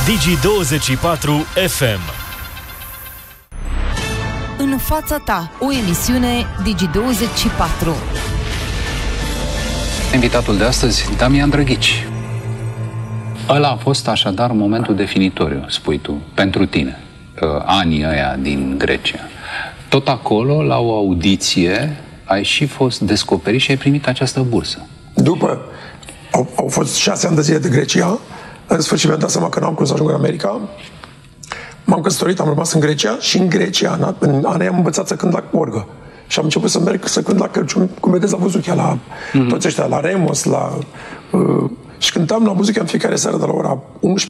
Digi24 FM. În fața ta, o emisiune Digi24. Invitatul de astăzi, Damian Drăghici. Ăla a fost așadar momentul definitoriu, spui tu, pentru tine, anii ăia din Grecia. Tot acolo, la o audiție, ai și fost descoperit și ai primit această bursă. După, au fost 6 ani de zile de Grecia, în sfârșit mi-am dat seama că n-am cum să ajung în America. M-am căsătorit, am rămas în Grecia și în Grecia, în anii am învățat să cânt la orgă. Și am început să merg să cânt la Crăciun, cum vedeți la Buzuchea, la toți ăștia, la Remos, la... și cântam la Buzuchea în fiecare seară de la ora 11.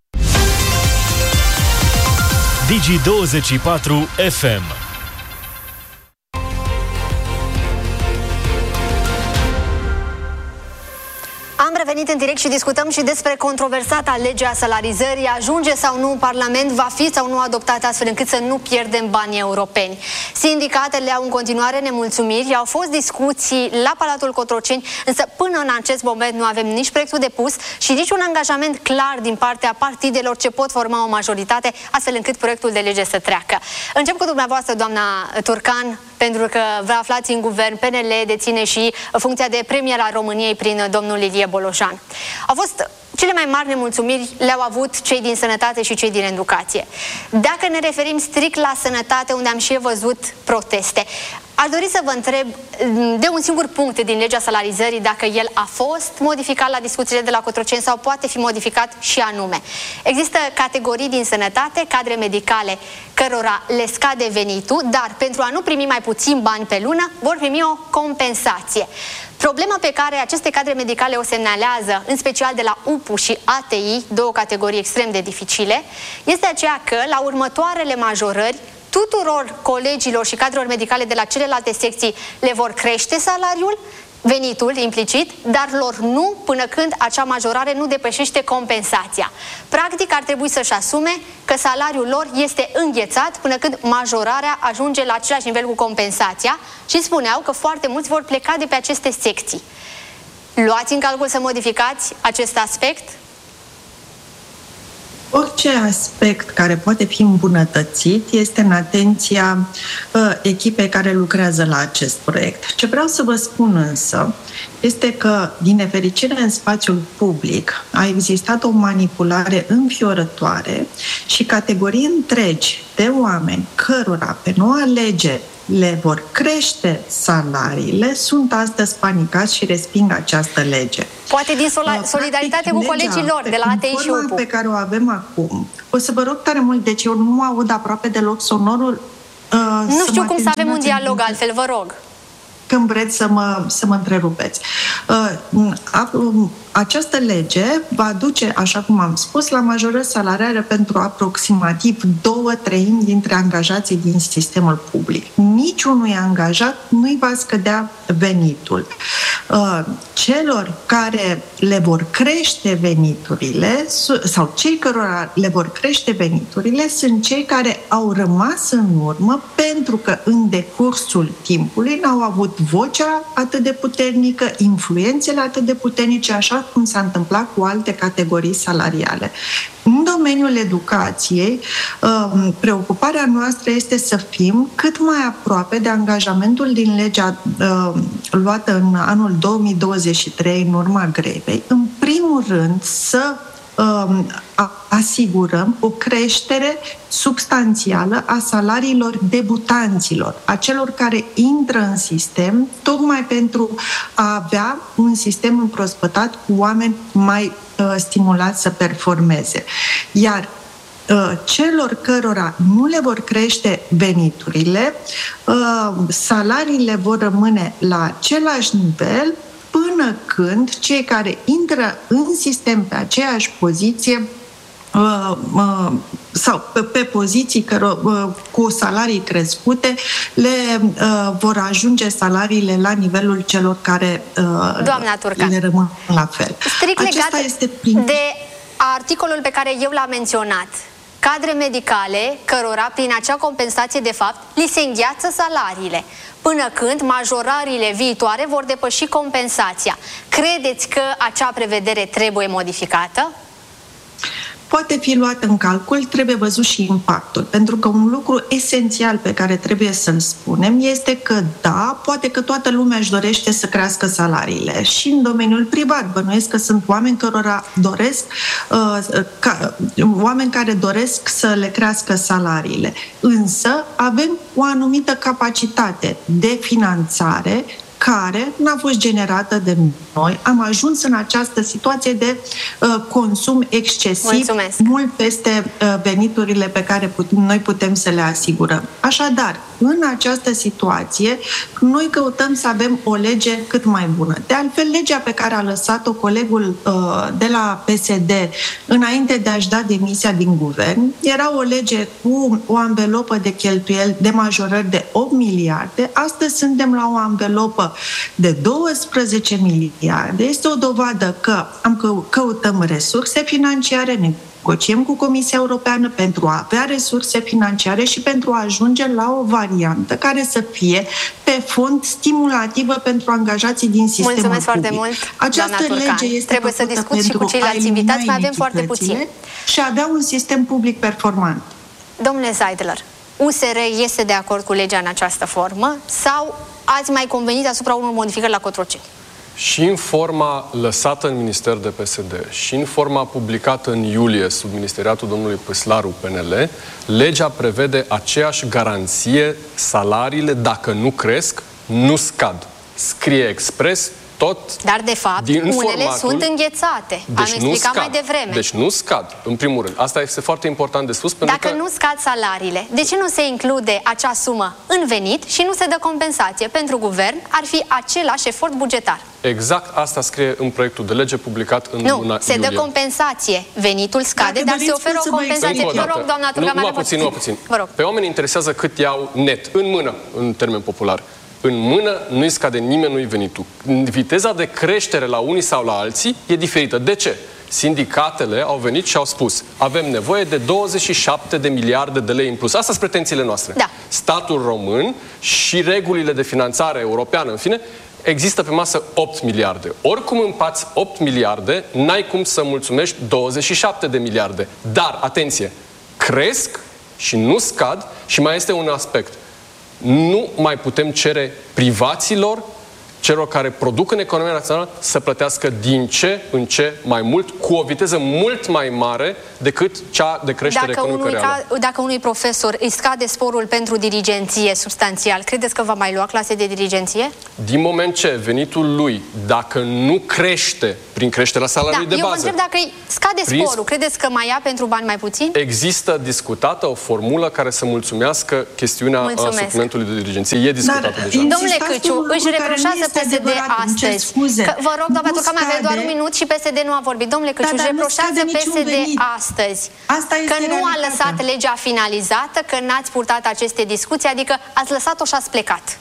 Digi24 FM. Am revenit în direct și discutăm și despre controversata legea salarizării. Ajunge sau nu în Parlament, va fi sau nu adoptată astfel încât să nu pierdem banii europeni. Sindicatele au în continuare nemulțumiri, au fost discuții la Palatul Cotroceni, însă până în acest moment nu avem nici proiectul depus și nici un angajament clar din partea partidelor ce pot forma o majoritate, astfel încât proiectul de lege să treacă. Încep cu dumneavoastră, doamna Turcan, pentru că vă aflați în guvern, PNL deține și funcția de premier al României prin domnul Ilie Bolojan. Au fost cele mai mari nemulțumiri, le-au avut cei din sănătate și cei din educație. Dacă ne referim strict la sănătate, unde am și văzut proteste, aș dori să vă întreb de un singur punct din legea salarizării, dacă el a fost modificat la discuțiile de la Cotroceni sau poate fi modificat și anume. Există categorii din sănătate, cadre medicale, cărora le scade venitul, dar pentru a nu primi mai puțin bani pe lună, vor primi o compensație. Problema pe care aceste cadre medicale o semnalează, în special de la UPU și ATI, două categorii extrem de dificile, este aceea că la următoarele majorări, tuturor colegilor și cadrelor medicale de la celelalte secții le vor crește salariul, venitul implicit, dar lor nu până când acea majorare nu depășește compensația. Practic ar trebui să-și asume că salariul lor este înghețat până când majorarea ajunge la același nivel cu compensația și spuneau că foarte mulți vor pleca de pe aceste secții. Luați în calcul să modificați acest aspect? Orice aspect care poate fi îmbunătățit este în atenția echipei care lucrează la acest proiect. Ce vreau să vă spun însă este că, din nefericire, în spațiul public a existat o manipulare înfiorătoare și categorii întregi de oameni cărora pe noua lege le vor crește salariile, sunt astăzi panicați și resping această lege. Poate din solidaritate cu colegii lor de la ATI și UPU. Pe care o avem acum, o să vă rog tare mult, deci eu nu aud aproape deloc sonorul. Nu știu cum să avem un dialog altfel, vă rog. Când vreți să mă întrerupeți. Această lege va duce, așa cum am spus, la majorări salariale pentru aproximativ 2/3 dintre angajații din sistemul public. Niciunui angajat nu-i va scădea venitul. Celor care le vor crește veniturile, sau cei cărora le vor crește veniturile, sunt cei care au rămas în urmă pentru că în decursul timpului n-au avut vocea atât de puternică, influențele atât de puternice, așa cum s-a întâmplat cu alte categorii salariale. În domeniul educației, preocuparea noastră este să fim cât mai aproape de angajamentul din legea luată în anul 2023, în urma grevei. În primul rând, să asigurăm o creștere substanțială a salariilor debutanților, a celor care intră în sistem, tocmai pentru a avea un sistem împrospătat cu oameni mai stimulați să performeze. Iar celor cărora nu le vor crește veniturile, salariile vor rămâne la același nivel până când cei care intră în sistem pe aceeași poziție sau pe poziții cu salarii crescute, le vor ajunge salariile la nivelul celor care le rămân la fel. Strict legat de articolul pe care eu l-am menționat, cadre medicale cărora prin acea compensație de fapt li se îngheață salariile până când majorările viitoare vor depăși compensația. Credeți că acea prevedere trebuie modificată? poate fi luat în calcul, trebuie văzut și impactul. Pentru că un lucru esențial pe care trebuie să-l spunem este că, da, poate că toată lumea își dorește să crească salariile. Și în domeniul privat, bănuiesc că sunt oameni cărora oameni care doresc să le crească salariile. Însă avem o anumită capacitate de finanțare care n-a fost generată de noi. Am ajuns în această situație de consum excesiv, Mulțumesc. mult peste veniturile pe care noi putem să le asigurăm. Așadar, în această situație, noi căutăm să avem o lege cât mai bună. De altfel, legea pe care a lăsat-o colegul de la PSD înainte de a-și da demisia din guvern, era o lege cu o anvelopă de cheltuieli de majorări de 8 miliarde. Astăzi suntem la o anvelopă de 12 miliarde. Este o dovadă că căutăm resurse financiare, negociem cu Comisia Europeană pentru a avea resurse financiare și pentru a ajunge la o variantă care să fie pe fond stimulativă pentru angajații din sistemul Mulțumesc public. foarte mult, Această lege este trebuie să discut și cu ceilalți invitați, mai avem foarte puțin. Și avea un sistem public performant. Domnule Seidler, USR este de acord cu legea în această formă sau ați mai convenit asupra unor modificări la Cotroceni? Și în forma lăsată în Minister de PSD și în forma publicată în iulie sub ministeriatul domnului Păslaru PNL, legea prevede aceeași garanție: salariile, dacă nu cresc, nu scad. Scrie expres tot. Dar, de fapt, unele sunt înghețate. Am explicat mai devreme. Deci nu scad, în primul rând. Asta este foarte important de spus. Pentru Dacă că nu scad salariile, de ce nu se include acea sumă în venit și nu se dă compensație? Pentru guvern ar fi același efort bugetar. Exact asta scrie în proiectul de lege publicat în luna iulie. Se dă compensație. Venitul scade, dar se oferă o compensație. Vă rog, doamna Turcan, numai puțin. Pe oameni interesează cât iau net, în mână, în termen popular. În mână nu-i scade nimeni, nu-i venitul. Viteza de creștere la unii sau la alții e diferită. De ce? Sindicatele au venit și au spus: avem nevoie de 27 de miliarde de lei în plus. Asta sunt pretențiile noastre. Da. Statul român și regulile de finanțare europeană, în fine, există pe masă 8 miliarde. Oricum împați 8 miliarde, n-ai cum să mulțumești 27 de miliarde. Dar, atenție, cresc și nu scad și mai este un aspect. Nu mai putem cere privaților, celor care produc în economia națională, să plătească din ce în ce mai mult, cu o viteză mult mai mare decât cea de creștere economică reală. Dacă unui profesor îi scade sporul pentru dirigenție substanțial, credeți că va mai lua clase de dirigenție? Din moment ce venitul lui, dacă nu crește prin creșterea salariului de bază... Eu mă întreb dacă îi scade sporul, credeți că mai ia pentru bani mai puțin? Există discutată o formulă care să mulțumească chestiunea suplimentului de dirigenție. E discutată deja. Domnule Căciu, își reproșează PSD astăzi. Vă rog, doamna Turcan, mai avem doar un minut și PSD nu a vorbit. Domnule Căciu, își reproșează PSD astăzi că nu a lăsat legea finalizată, că n-ați purtat aceste discuții, adică ați lăsat-o și ați plecat.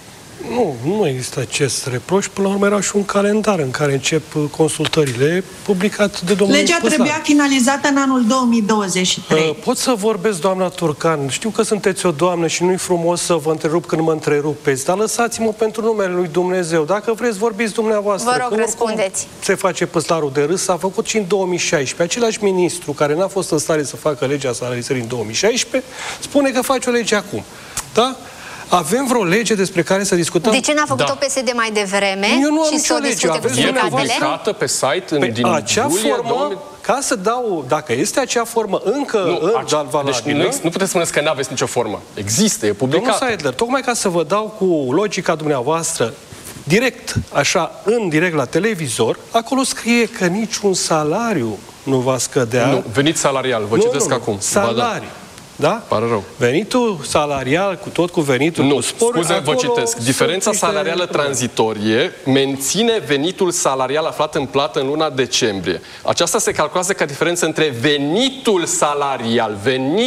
Nu există acest reproș. Până la urmă era și un calendar în care încep consultările, publicat de domnul Legea Păslaru. trebuia finalizată în anul 2023. Pot să vorbesc, doamna Turcan? Știu că sunteți o doamnă și nu-i frumos să vă întrerup când mă întrerupeți, dar lăsați-mă pentru numele lui Dumnezeu. Dacă vreți, vorbiți dumneavoastră. Vă rog, răspundeți. Se face Păslarul de râs, s-a făcut și în 2016. Același ministru care n-a fost în stare să facă legea salarizării în 2016, spune că face o lege acum. Da? Avem vreo lege despre care să discutăm? De ce n-a făcut-o PSD mai devreme și să o discute cu sindicatele? E publicată pe site din acea formă, ca să dau, dacă este acea formă încă valabilă... Deci nu puteți spune că n-aveți nicio formă. Există, e publicată. Domnul Seidler, tocmai ca să vă dau cu logica dumneavoastră, direct, așa, în direct la televizor, acolo scrie că niciun salariu nu va scădea. Nu, venit salarial, vă citesc acum. Salariu. Da? Pare rău. Venitul salarial, cu venitul cu spor... Scuze, vă citesc. Diferența salarială tranzitorie menține venitul salarial aflat în plată în luna decembrie. Aceasta se calculează ca diferență între venitul salarial,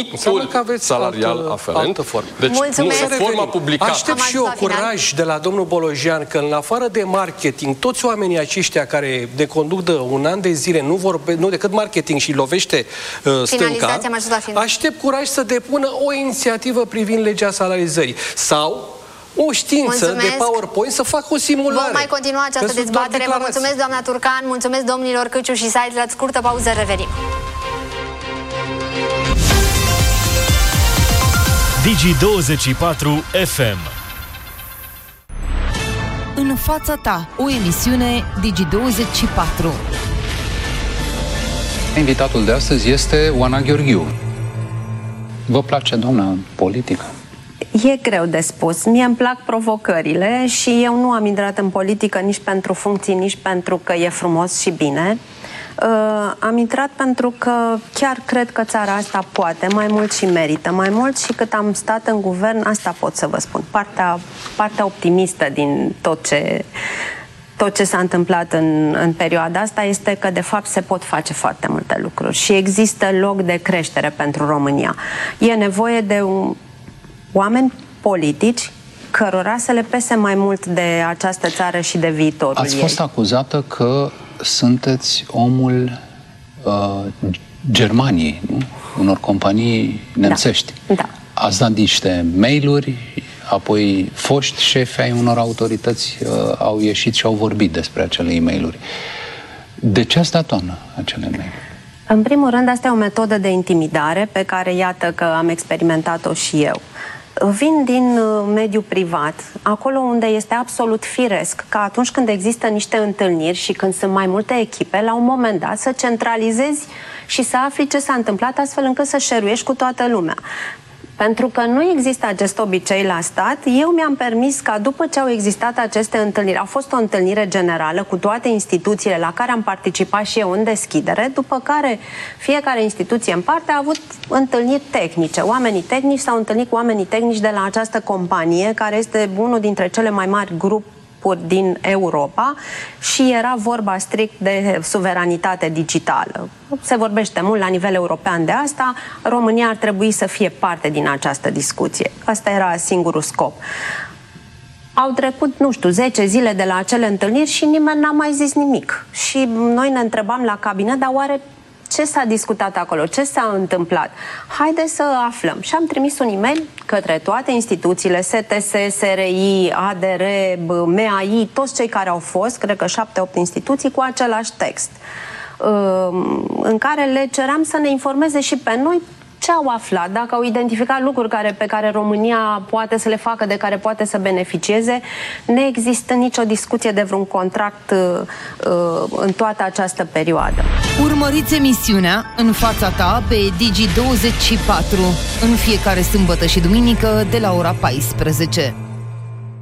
aferent. Deci mulțumesc. Nu, forma publicată. Aștept și eu curaj de la domnul Bolojan că în afară de marketing, toți oamenii aceștia care de conduc de un an de zile nu decât marketing și lovește stânca, aștept curaj să depună o inițiativă privind legea salarizării sau o știință de PowerPoint să facă o simulare. Vom mai continua această dezbatere. Vă mulțumesc, doamna Turcan, mulțumesc domnilor Căciu și Seidler. Scurtă pauză, revenim. Digi24 FM. În fața ta, o emisiune Digi24. Invitatul de astăzi este Oana Gheorghiu. Vă place, doamna, politică? E greu de spus. Mie îmi plac provocările și eu nu am intrat în politică nici pentru funcții, nici pentru că e frumos și bine. Am intrat pentru că chiar cred că țara asta poate, mai mult și merită, mai mult și cât am stat în guvern, asta pot să vă spun. Partea optimistă din tot ce s-a întâmplat în perioada asta este că, de fapt, se pot face foarte multe lucruri și există loc de creștere pentru România. E nevoie de oameni politici cărora să le pese mai mult de această țară și de viitorul ei. Ați fost acuzată că sunteți omul Germaniei, nu? Unor companii nemțești. Da. Ați dat niște mail-uri, apoi foști șefi ai unor autorități au ieșit și au vorbit despre acele e-mail-uri. De ce ați dat, doamnă, acele mail-uri? În primul rând, asta e o metodă de intimidare pe care, iată, că am experimentat-o și eu. Vin din mediul privat, acolo unde este absolut firesc că atunci când există niște întâlniri și când sunt mai multe echipe, la un moment dat să centralizezi și să afli ce s-a întâmplat astfel încât să șeruiești cu toată lumea. Pentru că nu există acest obicei la stat, eu mi-am permis ca după ce au existat aceste întâlniri, a fost o întâlnire generală cu toate instituțiile la care am participat și eu în deschidere, după care fiecare instituție în parte a avut întâlniri tehnice. Oamenii tehnici s-au întâlnit cu oamenii tehnici de la această companie, care este unul dintre cele mai mari grupuri din Europa și era vorba strict de suveranitate digitală. Se vorbește mult la nivel european de asta, România ar trebui să fie parte din această discuție. Asta era singurul scop. Au trecut, nu știu, 10 zile de la acele întâlniri și nimeni n-a mai zis nimic. Și noi ne întrebam la cabinet, dar oare ce s-a discutat acolo? Ce s-a întâmplat? Haideți să aflăm. Și am trimis un e-mail către toate instituțiile, STS, SRI, ADR, MAI, toți cei care au fost, cred că 7-8 instituții, cu același text, în care le ceream să ne informeze și pe noi ce au aflat, dacă au identificat lucruri pe care România poate să le facă, de care poate să beneficieze. Nu există nicio discuție de vreun contract în toată această perioadă. Urmăriți emisiunea În fața ta pe Digi24 în fiecare sâmbătă și duminică de la ora 14.